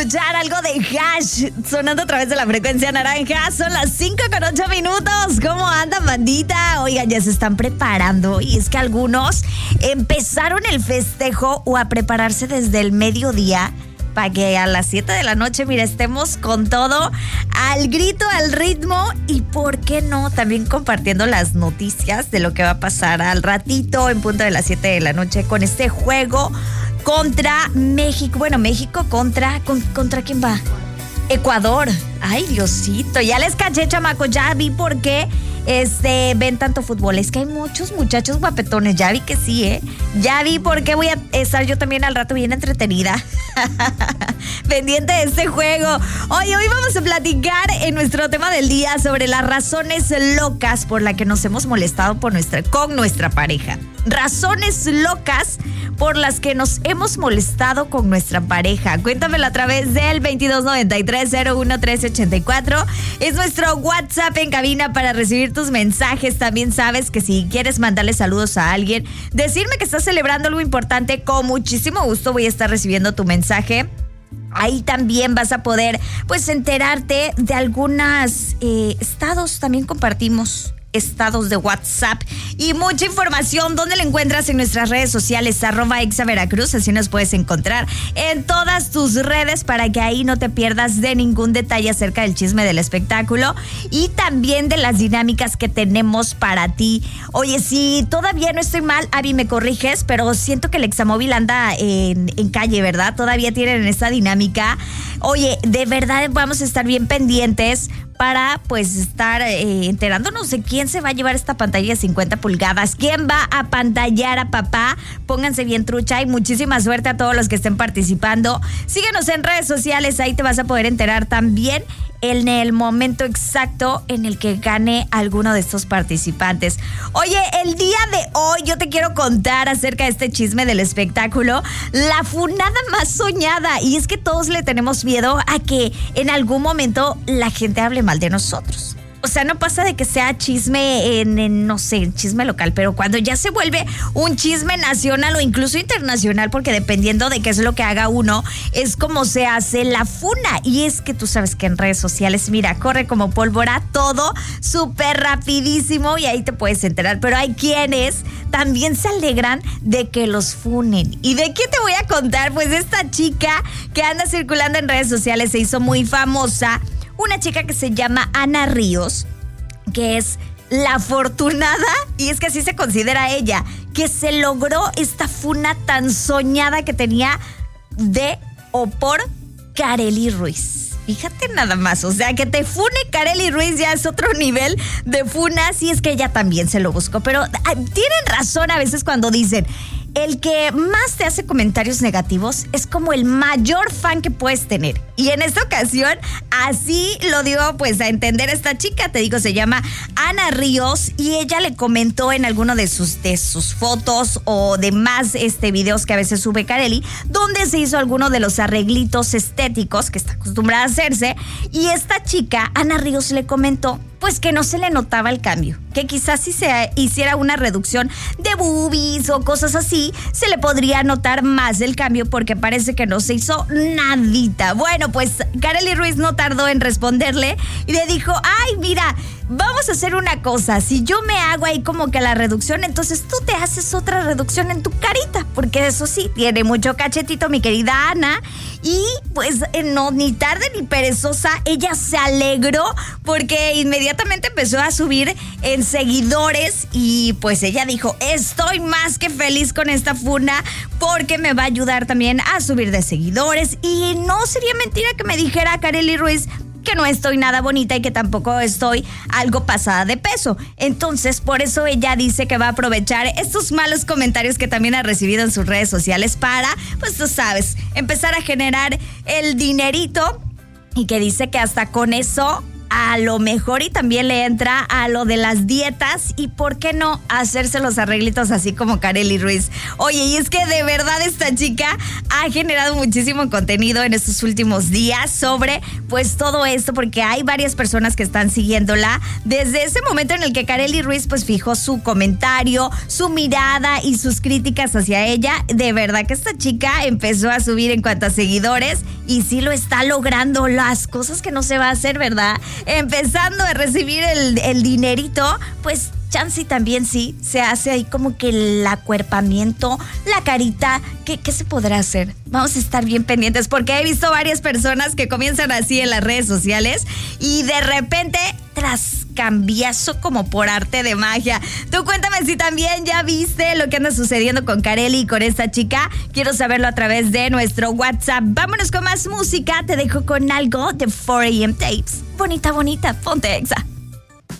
escuchar algo de Hash sonando a través de la frecuencia naranja. Son las 5:08. ¿Cómo andan, bandita? Oigan, ya se están preparando. Y es que algunos empezaron el festejo o a prepararse desde el mediodía para que a las 7 de la noche, mira, estemos con todo al grito, al ritmo y, ¿por qué no? También compartiendo las noticias de lo que va a pasar al ratito en punto de las 7 de la noche con este juego contra México. Bueno, México ¿contra quién va? Ecuador. Ay, Diosito, ya les caché, chamacos, ya vi por qué ven tanto fútbol. Es que hay muchos muchachos guapetones, ya vi que sí, ya vi por qué voy a estar yo también al rato bien entretenida. Pendiente de este juego. Oye, hoy vamos a platicar en nuestro tema del día sobre las razones locas por las que nos hemos molestado con nuestra pareja. Razones locas por las que nos hemos molestado con nuestra pareja. Cuéntamelo a través del 2293-011384. Es nuestro WhatsApp en cabina para recibir tus mensajes. También sabes que si quieres mandarle saludos a alguien, decirme que estás celebrando algo importante, con muchísimo gusto voy a estar recibiendo tu mensaje. Ahí también vas a poder, pues, enterarte de algunos estados. También compartimos estados de WhatsApp y mucha información. ¿Dónde la encuentras? En nuestras redes sociales, @exaveracruz, así nos puedes encontrar en todas tus redes para que ahí no te pierdas de ningún detalle acerca del chisme del espectáculo y también de las dinámicas que tenemos para ti. Oye, si todavía no estoy mal, Avi, me corriges, pero siento que el Examóvil anda en calle, ¿verdad? Todavía tienen esa dinámica. Oye, de verdad vamos a estar bien pendientes para, pues, estar enterándonos de quién se va a llevar esta pantalla de 50 pulgadas, quién va a pantallar a papá. Pónganse bien trucha y muchísima suerte a todos los que estén participando. Síguenos en redes sociales, ahí te vas a poder enterar también en el momento exacto en el que gane alguno de estos participantes. Oye, el día de hoy yo te quiero contar acerca de este chisme del espectáculo, la funada más soñada. Y es que todos le tenemos miedo a que en algún momento la gente hable mal de nosotros. O sea, no pasa de que sea chisme no sé, chisme local, pero cuando ya se vuelve un chisme nacional o incluso internacional, porque dependiendo de qué es lo que haga uno, es como se hace la funa. Y es que tú sabes que en redes sociales, mira, corre como pólvora todo súper rapidísimo y ahí te puedes enterar. Pero hay quienes también se alegran de que los funen. ¿Y de qué te voy a contar? Pues esta chica que anda circulando en redes sociales se hizo muy famosa. Una chica que se llama Ana Ríos, que es la afortunada, y es que así se considera ella, que se logró esta funa tan soñada que tenía de o por Karely Ruiz. Fíjate nada más, o sea, que te fune Karely Ruiz ya es otro nivel de funas, y es que ella también se lo buscó. Pero tienen razón a veces cuando dicen, el que más te hace comentarios negativos es como el mayor fan que puedes tener. Y en esta ocasión, así lo dio pues a entender esta chica. Te digo, se llama Ana Ríos y ella le comentó en alguno de sus fotos o demás videos que a veces sube Karely, donde se hizo alguno de los arreglitos estéticos que está acostumbrada a hacerse. Y esta chica, Ana Ríos, le comentó pues que no se le notaba el cambio, que quizás si se hiciera una reducción de boobies o cosas así, se le podría notar más el cambio, porque parece que no se hizo nadita. Bueno, pues Karely Ruiz no tardó en responderle y le dijo, ay, mira, vamos a hacer una cosa, si yo me hago ahí como que la reducción, entonces tú te haces otra reducción en tu carita, porque eso sí, tiene mucho cachetito mi querida Ana. Y pues no, ni tarde ni perezosa, ella se alegró porque inmediatamente empezó a subir en seguidores y pues ella dijo, estoy más que feliz con esta funa porque me va a ayudar también a subir de seguidores. Y no sería mentira que me dijera Karely Ruiz que no estoy nada bonita y que tampoco estoy algo pasada de peso. Entonces, por eso ella dice que va a aprovechar estos malos comentarios que también ha recibido en sus redes sociales para, pues tú sabes, empezar a generar el dinerito, y que dice que hasta con eso a lo mejor y también le entra a lo de las dietas y por qué no hacerse los arreglitos así como Karely Ruiz. Oye, y es que de verdad esta chica ha generado muchísimo contenido en estos últimos días sobre pues todo esto, porque hay varias personas que están siguiéndola desde ese momento en el que Karely Ruiz pues fijó su comentario, su mirada y sus críticas hacia ella. De verdad que esta chica empezó a subir en cuanto a seguidores y sí lo está logrando, las cosas que no se va a hacer, ¿verdad? Empezando a recibir el dinerito, pues chance también sí, se hace ahí como que el acuerpamiento, la carita, ¿qué se podrá hacer? Vamos a estar bien pendientes porque he visto varias personas que comienzan así en las redes sociales y de repente tras cambiazo como por arte de magia. Tú cuéntame si también ya viste lo que anda sucediendo con Karely y con esta chica. Quiero saberlo a través de nuestro WhatsApp. Vámonos con más música. Te dejo con algo de 4AM Tapes. Bonita, bonita, ponte Exa.